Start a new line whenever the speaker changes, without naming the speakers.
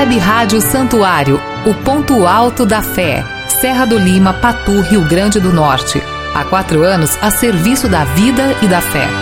Web Rádio Santuário, o ponto alto da fé. Serra do Lima, Patu, Rio Grande do Norte. Há 4 anos a serviço da vida e da fé.